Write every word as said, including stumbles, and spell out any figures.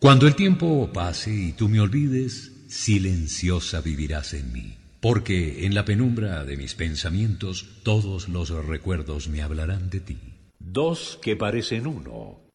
Cuando el tiempo pase y tú me olvides, silenciosa vivirás en mí, porque en la penumbra de mis pensamientos todos los recuerdos me hablarán de ti. Dos que parecen uno,